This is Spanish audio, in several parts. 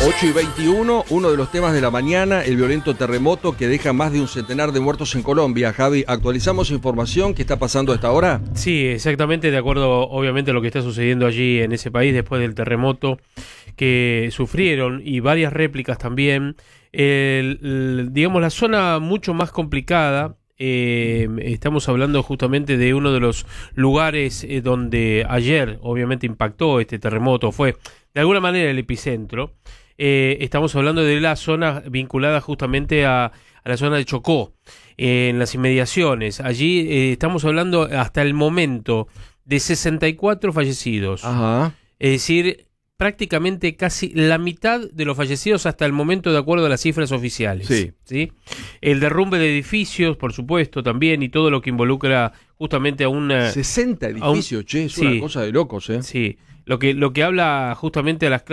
8:21, uno de los temas de la mañana, el violento terremoto que deja más de un centenar de muertos en Colombia. Javi, ¿actualizamos información? ¿Qué está pasando a esta hora? Sí, exactamente, de acuerdo obviamente a lo que está sucediendo allí en ese país después del terremoto que sufrieron y varias réplicas también. Digamos, la zona mucho más complicada, estamos hablando justamente de uno de los lugares donde ayer obviamente impactó este terremoto, fue de alguna manera el epicentro. Estamos hablando de la zona vinculada justamente a la zona de Chocó, en las inmediaciones. Allí estamos hablando hasta el momento de 64 fallecidos. Ajá. Es decir, prácticamente casi la mitad de los fallecidos hasta el momento, de acuerdo a las cifras oficiales. Sí. ¿Sí? El derrumbe de edificios, por supuesto, también, y todo lo que involucra justamente a una... 60 edificios, es sí, una cosa de locos, ¿eh? Sí. Lo que habla justamente a las...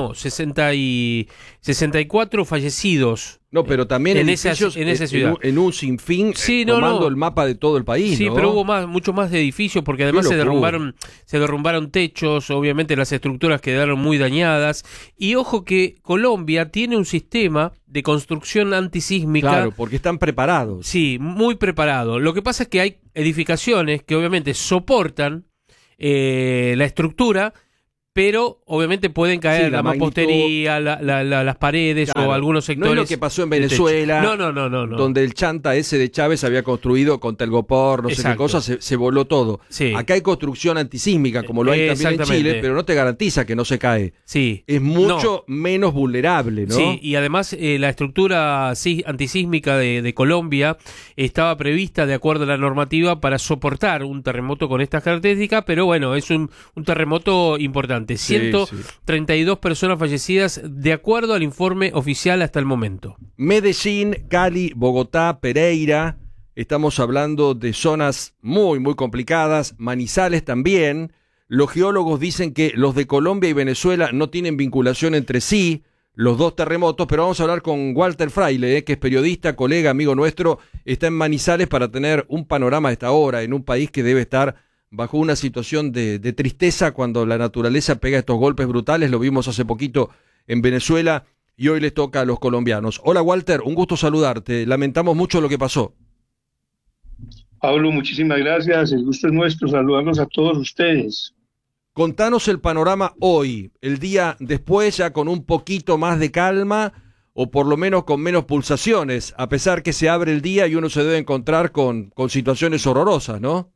64 fallecidos. No, pero también en edificios esa ciudad. En un sinfín, sí, tomando el mapa de todo el país, sí, ¿no? pero hubo mucho más de edificios, porque además se derrumbaron techos, obviamente las estructuras quedaron muy dañadas. Y ojo que Colombia tiene un sistema de construcción antisísmica. Claro, porque están preparados. Sí, muy preparado. Lo que pasa es que hay edificaciones que obviamente soportan la estructura, pero obviamente pueden caer la mampostería, las paredes, claro, o algunos sectores. No es lo que pasó en Venezuela, no. Donde el chanta ese de Chávez había construido con telgopor, no sé qué cosa, se voló todo. Sí. Acá hay construcción antisísmica, como lo hay también en Chile, pero no te garantiza que no se cae. Sí. Es mucho menos vulnerable, ¿no? Sí, y además la estructura antisísmica de Colombia estaba prevista de acuerdo a la normativa para soportar un terremoto con estas características, pero bueno, es un terremoto importante. 132 personas fallecidas de acuerdo al informe oficial hasta el momento. Medellín, Cali, Bogotá, Pereira, estamos hablando de zonas muy, muy complicadas. Manizales también. Los geólogos dicen que los de Colombia y Venezuela no tienen vinculación entre sí, los dos terremotos, pero vamos a hablar con Walter Fraile, que es periodista, colega, amigo nuestro, está en Manizales para tener un panorama a esta hora en un país que debe estar bajo una situación de tristeza cuando la naturaleza pega estos golpes brutales. Lo vimos hace poquito en Venezuela y hoy les toca a los colombianos. Hola Walter, un gusto saludarte. Lamentamos mucho lo que pasó. Pablo, muchísimas gracias. El gusto es nuestro. Saludarlos a todos ustedes. Contanos el panorama hoy, el día después, ya con un poquito más de calma o por lo menos con menos pulsaciones, a pesar que se abre el día y uno se debe encontrar con situaciones horrorosas, ¿no?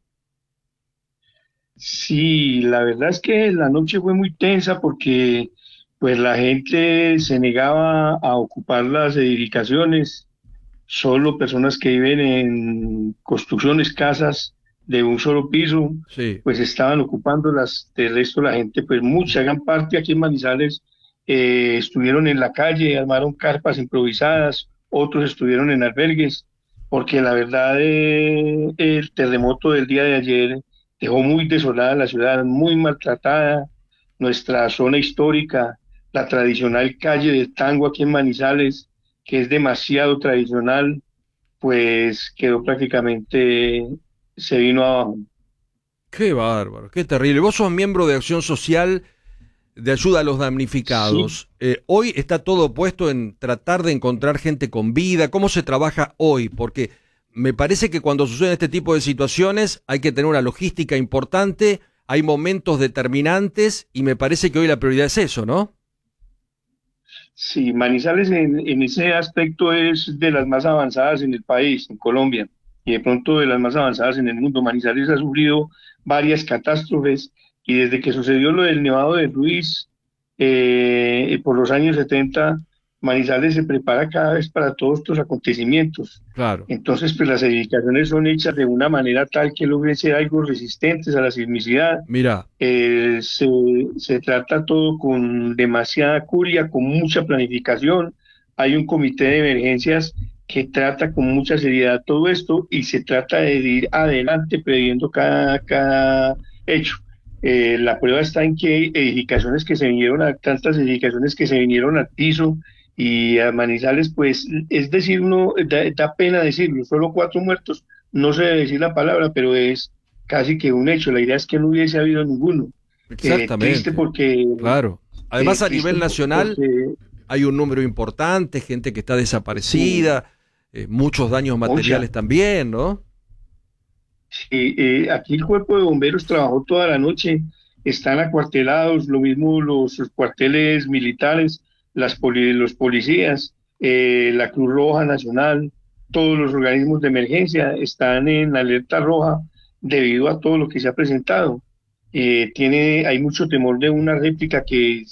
Sí, la verdad es que la noche fue muy tensa porque pues la gente se negaba a ocupar las edificaciones, solo personas que viven en construcciones, casas de un solo piso, sí, pues estaban ocupándolas. Del resto la gente, pues mucha gran parte aquí en Manizales estuvieron en la calle, armaron carpas improvisadas, otros estuvieron en albergues, porque la verdad el terremoto del día de ayer dejó muy desolada la ciudad, muy maltratada, nuestra zona histórica, la tradicional calle del tango aquí en Manizales, que es demasiado tradicional, pues quedó prácticamente, se vino abajo. Qué bárbaro, qué terrible. Vos sos miembro de Acción Social de Ayuda a los Damnificados. Sí. Hoy está todo puesto en tratar de encontrar gente con vida. ¿Cómo se trabaja hoy? Porque me parece que cuando suceden este tipo de situaciones hay que tener una logística importante, hay momentos determinantes y me parece que hoy la prioridad es eso, ¿no? Sí, Manizales en ese aspecto es de las más avanzadas en el país, en Colombia, y de pronto de las más avanzadas en el mundo. Manizales ha sufrido varias catástrofes y desde que sucedió lo del Nevado de Ruiz por los años 70, Manizales se prepara cada vez para todos estos acontecimientos. Claro. Entonces, pues las edificaciones son hechas de una manera tal que logren ser algo resistentes a la sismicidad. Mira. Se trata todo con demasiada curia, con mucha planificación. Hay un comité de emergencias que trata con mucha seriedad todo esto y se trata de ir adelante previendo cada hecho. La prueba está en que tantas edificaciones que se vinieron al piso y a Manizales, pues, es decir, no da pena decirlo, solo 4 muertos, no se debe decir la palabra, pero es casi que un hecho. La idea es que no hubiese habido ninguno. Exactamente. Triste porque... Claro. Además, a nivel nacional, hay un número importante, gente que está desaparecida, muchos daños materiales también, ¿no? Sí, aquí el cuerpo de bomberos trabajó toda la noche, están acuartelados, lo mismo los cuarteles militares, los policías, la Cruz Roja Nacional, todos los organismos de emergencia están en alerta roja debido a todo lo que se ha presentado. Hay mucho temor de una réplica que,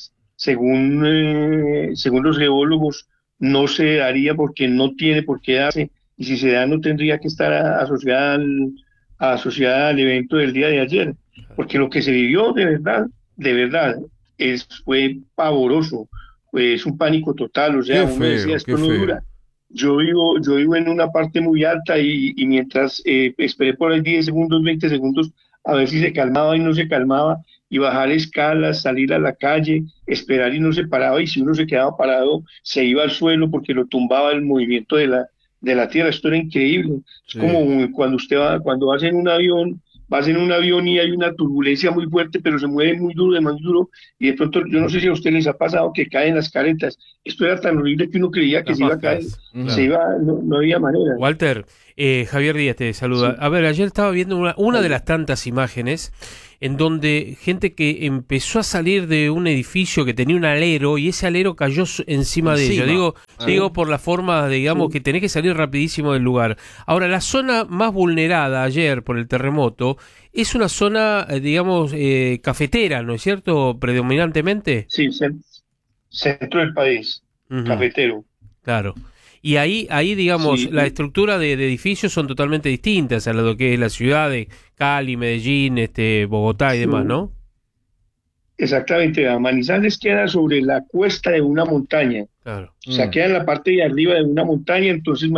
según los geólogos, no se daría porque no tiene por qué darse, y si se da no tendría que estar asociada al evento del día de ayer, porque lo que se vivió de verdad, fue pavoroso, es un pánico total, o sea, uno decía, esto no dura. Yo vivo en una parte muy alta y mientras esperé por ahí 10 segundos, 20 segundos, a ver si se calmaba y no se calmaba, y bajar escalas, salir a la calle, esperar y no se paraba, y si uno se quedaba parado, se iba al suelo porque lo tumbaba el movimiento de la tierra. Esto era increíble. Es como cuando vas en un avión, y hay una turbulencia muy fuerte, pero se mueve muy duro, de más duro, y de pronto, yo no sé si a ustedes les ha pasado que caen las caretas. Esto era tan horrible que uno creía que se iba a caer, no había manera. Walter, Javier Díaz te saluda. Sí. A ver, ayer estaba viendo una de las tantas imágenes en donde gente que empezó a salir de un edificio que tenía un alero y ese alero cayó encima de ellos. Digo por la forma, digamos, que tenés que salir rapidísimo del lugar. Ahora, la zona más vulnerada ayer por el terremoto es una zona, digamos, cafetera, ¿no es cierto? Predominantemente. Sí, centro del país, cafetero. Claro. Y ahí digamos, la estructura de edificios son totalmente distintas a lo que es la ciudad de Cali, Medellín, Bogotá y demás, ¿no? Exactamente. Manizales queda sobre la cuesta de una montaña. Claro. O sea, queda en la parte de arriba de una montaña, entonces